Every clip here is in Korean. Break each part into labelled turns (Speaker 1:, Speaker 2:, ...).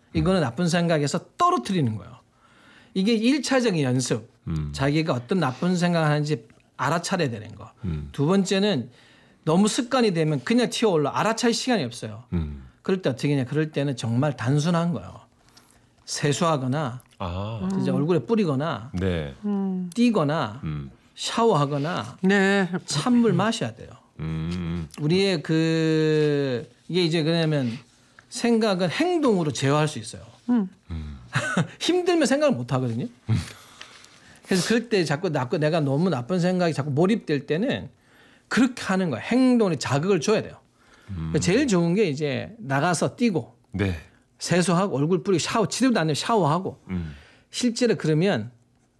Speaker 1: 이거는 나쁜 생각에서 떨어뜨리는 거예요. 이게 1차적인 연습. 자기가 어떤 나쁜 생각을 하는지 알아차려야 되는 거. 두 번째는 너무 습관이 되면 그냥 튀어올라 알아차릴 시간이 없어요. 그럴 때 어떻게 하냐. 그럴 때는 정말 단순한 거예요. 세수하거나 이제 얼굴에 뿌리거나
Speaker 2: 네.
Speaker 1: 뛰거나 샤워하거나
Speaker 3: 네.
Speaker 1: 찬물 마셔야 돼요. 우리의 이게 이제 그러면 생각은 행동으로 제어할 수 있어요. 힘들면 생각을 못 하거든요. 그래서 그럴 때 자꾸 내가 너무 나쁜 생각이 자꾸 몰입될 때는 그렇게 하는 거예요. 행동에 자극을 줘야 돼요. 제일 좋은 게 이제 나가서 뛰고
Speaker 2: 네.
Speaker 1: 세수하고 얼굴 뿌리고 샤워 지대도 안 되면 샤워하고 실제로 그러면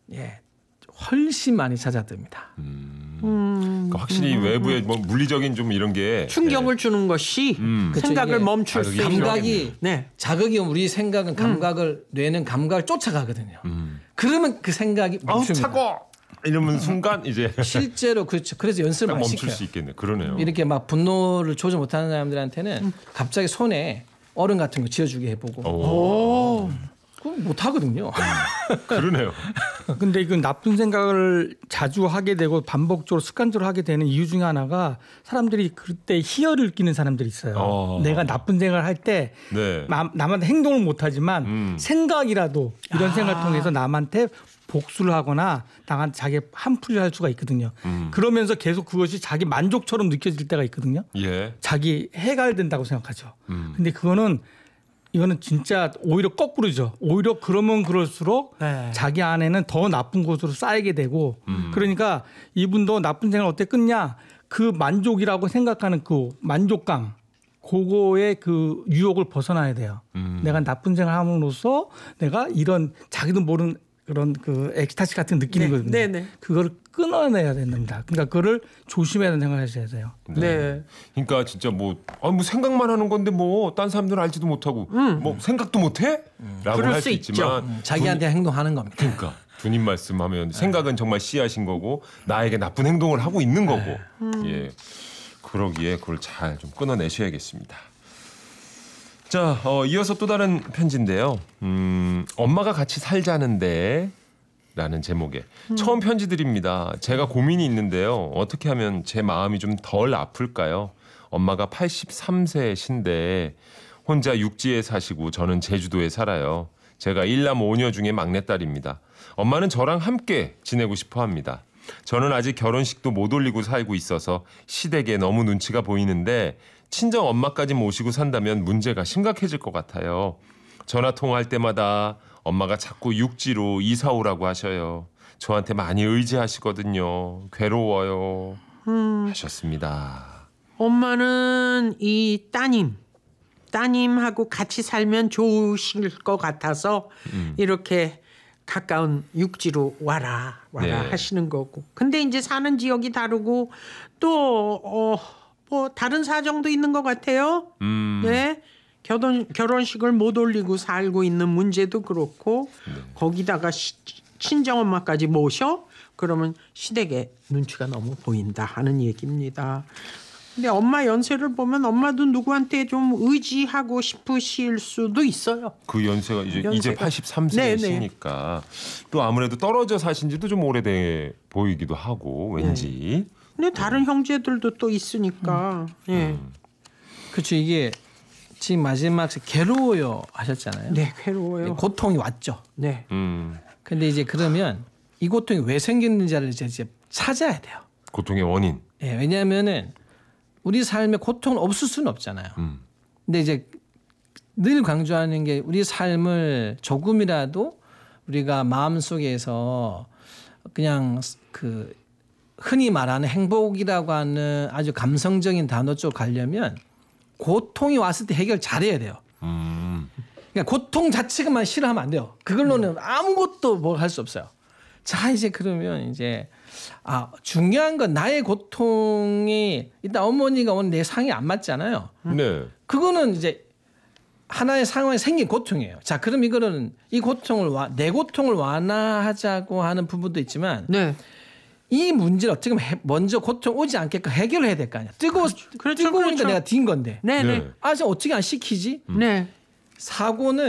Speaker 1: 훨씬 많이 찾아듭니다.
Speaker 2: 그러니까 확실히 외부의 뭐 물리적인 좀 이런 게
Speaker 3: 충격을 주는 것이 생각을
Speaker 1: 이게
Speaker 3: 멈출 수 있는
Speaker 1: 감각이
Speaker 3: 네.
Speaker 1: 자극이 오면 우리 생각은 뇌는 감각을 쫓아가거든요. 그러면 그 생각이 멈춥니다.
Speaker 2: 차고 이러면 순간 이제
Speaker 1: 실제로 그렇죠. 그래서 연습을 많이
Speaker 2: 멈출
Speaker 1: 시켜요.
Speaker 2: 수 있겠네. 그러네요.
Speaker 1: 이렇게 막 분노를 조절 못하는 사람들한테는 갑자기 손에 얼음 같은 거 쥐어주게 해보고 그건 못하거든요.
Speaker 2: 그러네요.
Speaker 4: 근데 이건 나쁜 생각을 자주 하게 되고 반복적으로 습관적으로 하게 되는 이유 중에 하나가 사람들이 그때 희열을 끼는 사람들이 있어요. 내가 나쁜 생각을 할 때
Speaker 2: 네.
Speaker 4: 남한테 행동을 못하지만 생각이라도 이런 생각을 통해서 남한테 복수를 하거나 나한테 자기 한풀이를 할 수가 있거든요. 그러면서 계속 그것이 자기 만족처럼 느껴질 때가 있거든요.
Speaker 2: 예.
Speaker 4: 자기 해갈된다고 생각하죠. 근데 이거는 진짜 오히려 거꾸로죠. 오히려 그러면 그럴수록
Speaker 3: 네.
Speaker 4: 자기 안에는 더 나쁜 곳으로 쌓이게 되고 그러니까 이분도 나쁜 생각을 어떻게 끊냐. 그 만족이라고 생각하는 그 만족감 그거의 그 유혹을 벗어나야 돼요. 내가 나쁜 생각을 함으로써 내가 이런 자기도 모르는 그런 그 엑스타시 같은 느끼는 거거든요.
Speaker 3: 네.
Speaker 4: 그거를 끊어내야 됩니다. 그러니까 그거를 조심해야 되는 생각을 하셔야 돼요.
Speaker 3: 네.
Speaker 2: 그러니까 진짜 뭐 생각만 하는 건데 뭐 딴 사람들은 알지도 못하고 뭐 생각도 못해? 라고
Speaker 3: 그럴
Speaker 2: 할
Speaker 3: 수
Speaker 2: 수 있지만
Speaker 1: 자기한테 행동하는 겁니다.
Speaker 2: 그러니까 주님 말씀하면 생각은 정말 씨앗인 거고 나에게 나쁜 행동을 하고 있는 거고 예 그러기에 그걸 잘 좀 끊어내셔야겠습니다. 자, 이어서 또 다른 편지인데요. 엄마가 같이 살자는데 라는 제목의 처음 편지 드립니다. 제가 고민이 있는데요. 어떻게 하면 제 마음이 좀 덜 아플까요? 엄마가 83세신데 혼자 육지에 사시고 저는 제주도에 살아요. 제가 1남 5녀 중에 막내딸입니다. 엄마는 저랑 함께 지내고 싶어 합니다. 저는 아직 결혼식도 못 올리고 살고 있어서 시댁에 너무 눈치가 보이는데 친정 엄마까지 모시고 산다면 문제가 심각해질 것 같아요. 전화 통화할 때마다 엄마가 자꾸 육지로 이사 오라고 하셔요. 저한테 많이 의지하시거든요. 괴로워요. 하셨습니다.
Speaker 3: 엄마는 이 따님하고 같이 살면 좋으실 것 같아서 이렇게 가까운 육지로 와라
Speaker 2: 네.
Speaker 3: 하시는 거고. 근데 이제 사는 지역이 다르고 또 뭐 다른 사정도 있는 것 같아요. 네. 결혼식을 못 올리고 살고 있는 문제도 그렇고 거기다가 친정엄마까지 모셔? 그러면 시댁에 눈치가 너무 보인다 하는 얘기입니다. 근데 엄마 연세를 보면 엄마도 누구한테 좀 의지하고 싶으실 수도 있어요.
Speaker 2: 그 연세가 이제 83세이시니까 또 아무래도 떨어져 사신 지도 좀 오래돼 보이기도 하고 왠지.
Speaker 3: 근데 다른 형제들도 또 있으니까. 예.
Speaker 1: 그렇죠. 이게 지금 마지막 괴로워요 하셨잖아요.
Speaker 3: 네, 괴로워요.
Speaker 1: 고통이 왔죠.
Speaker 3: 네.
Speaker 1: 근데 이제 그러면 이 고통이 왜 생겼는지를 이제 찾아야 돼요.
Speaker 2: 고통의 원인.
Speaker 1: 예, 왜냐하면은 우리 삶에 고통은 없을 수는 없잖아요. 근데 이제 늘 강조하는 게 우리 삶을 조금이라도 우리가 마음속에서 그냥 그 흔히 말하는 행복이라고 하는 아주 감성적인 단어 쪽 가려면 고통이 왔을 때 해결 잘해야 돼요. 그러니까 고통 자체만 싫어하면 안 돼요. 그걸로는 아무것도 뭐 할 수 없어요. 자, 이제 그러면 이제 중요한 건 나의 고통이 일단 어머니가 오늘 내 상이 안 맞잖아요.
Speaker 2: 네.
Speaker 1: 그거는 이제 하나의 상황에 생긴 고통이에요. 자, 그럼 이거는 내 고통을 완화하자고 하는 부분도 있지만
Speaker 3: 네.
Speaker 1: 이 문제를 어떻게 하면 먼저 고통 오지 않게끔 해결해야 될 거 아니야. 뜨거우니까 내가 딘 건데.
Speaker 3: 네네.
Speaker 1: 지금 어떻게 안 시키지?
Speaker 3: 네.
Speaker 1: 사고는